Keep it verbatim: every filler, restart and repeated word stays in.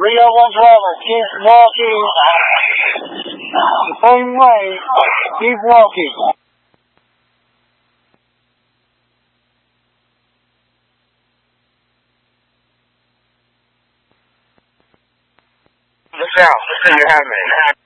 Rio one twelve, keep walking. The same way, keep walking. Look out, listen, you have me.